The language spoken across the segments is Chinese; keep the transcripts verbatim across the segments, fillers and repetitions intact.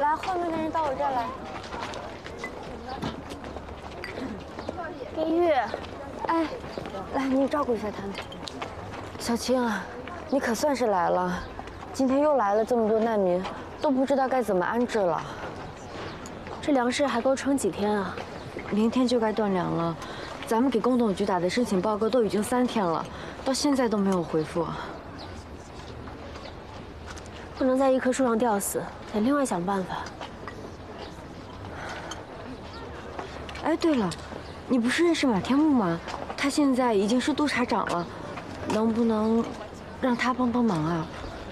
来，后面的人到我这儿来。冰玉，哎，来，你照顾一下他们。小青啊，你可算是来了。今天又来了这么多难民，都不知道该怎么安置了。 这粮食还够撑几天啊？ 明天就该断粮了。咱们给工董局打的申请报告都已经三天了，到现在都没有回复。 不能在一棵树上吊死，得另外想办法。 哎，对了，你不是认识马天木吗？他现在已经是督察长了，能不能让他帮帮忙啊？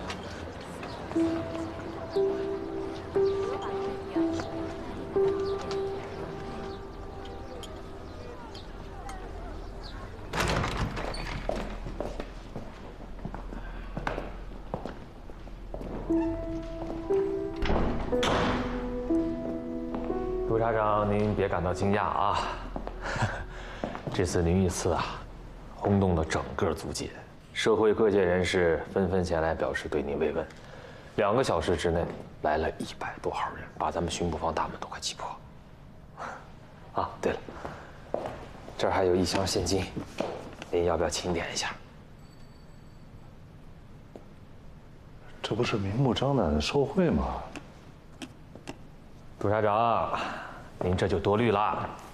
督察长，您别感到惊讶啊！这次您遇刺啊，轰动了整个租界，社会各界人士纷纷前来表示对您慰问。两个小时之内来了一百多号人，把咱们巡捕房大门都快挤破。啊，对了，这儿还有一箱现金，您要不要清点一下？ 这不是明目张胆的受贿吗？ 督察长，您这就多虑了。